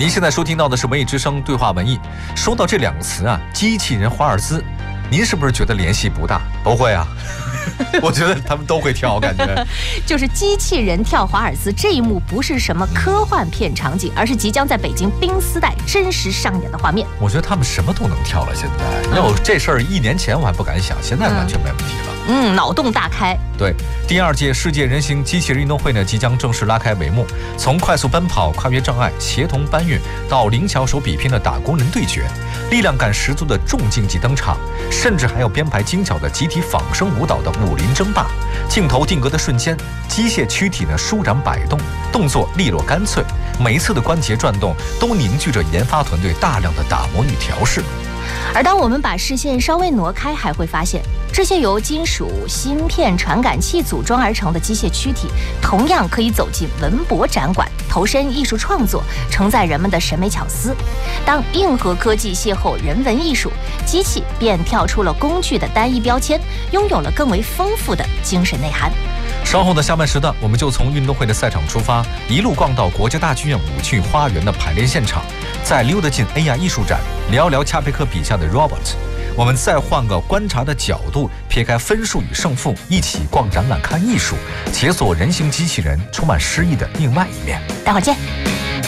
您现在收听到的是文艺之声对话文艺。说到这两个词啊，机器人华尔兹，您是不是觉得联系不大？不会啊。我觉得他们都会跳，感觉就是机器人跳华尔兹这一幕不是什么科幻片场景，而是即将在北京冰丝带真实上演的画面。 我觉得他们什么都能跳了。现在要有这事儿，1年前我还不敢想，现在完全没问题了。 脑洞大开。 对，第2届世界人形机器人运动会呢，即将正式拉开帷幕。从快速奔跑、跨越障碍、协同搬运，到灵巧手比拼的打工人对决，力量感十足的重竞技登场，甚至还有编排精巧的集体仿生舞蹈的武林争霸。镜头定格的瞬间，机械躯体呢舒展摆动，动作利落干脆，每一次的关节转动都凝聚着研发团队大量的打磨与调试。 而当我们把视线稍微挪开，还会发现这些由金属、芯片、传感器组装而成的机械躯体，同样可以走进文博展馆，投身艺术创作，承载人们的审美巧思。当硬核科技邂逅人文艺术，机器便跳出了工具的单一标签，拥有了更为丰富的精神内涵。 稍后的下半时段，我们就从运动会的赛场出发，一路逛到国家大剧院舞剧花园的排练现场，再溜达进 AR 艺术展，聊聊恰佩克笔下的 Robot。我们再换个观察的角度，撇开分数与胜负，一起逛展览看艺术，解锁人形机器人充满诗意的另外一面。 待会儿见。